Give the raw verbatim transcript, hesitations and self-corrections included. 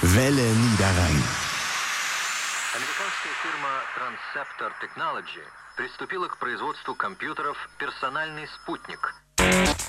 Welle Niederrhein. Американская фирма Transceptor Technology приступила к производству компьютеров «Персональный спутник».